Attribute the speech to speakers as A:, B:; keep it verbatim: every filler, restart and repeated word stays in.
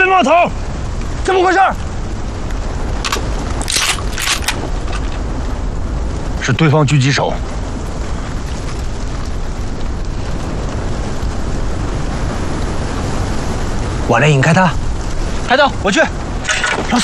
A: 备冒头，怎么回事？是对方狙击手。
B: 我来引开他。
A: 开刀，我去。老四。